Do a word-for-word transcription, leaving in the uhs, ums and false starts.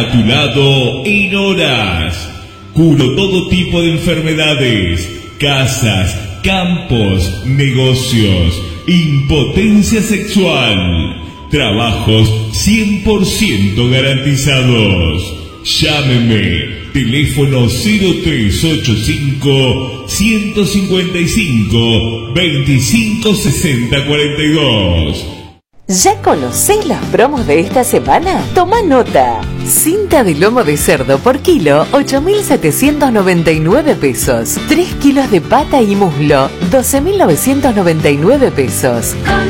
A tu lado en horas. Curo todo tipo de enfermedades, casas, campos, negocios, impotencia sexual. Trabajos cien por ciento garantizados. Llámeme. Teléfono cero tres ocho cinco, uno cinco cinco, dos cinco seis cero cuatro dos. ¿Ya conocés los promos de esta semana? Toma nota. Cinta de lomo de cerdo por kilo, ocho mil setecientos noventa y nueve pesos. tres kilos de pata y muslo, doce mil novecientos noventa y nueve pesos. Con